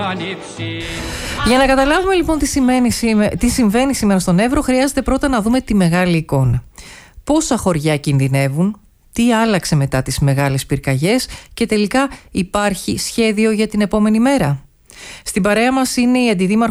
Για να καταλάβουμε λοιπόν τι συμβαίνει σήμερα στον Εύρο, χρειάζεται πρώτα να δούμε τη μεγάλη εικόνα. Πόσα χωριά κινδυνεύουν, τι άλλαξε μετά τις μεγάλες πυρκαγιές και τελικά υπάρχει σχέδιο για την επόμενη μέρα. Στην παρέα μας είναι η αντιδήμαρχος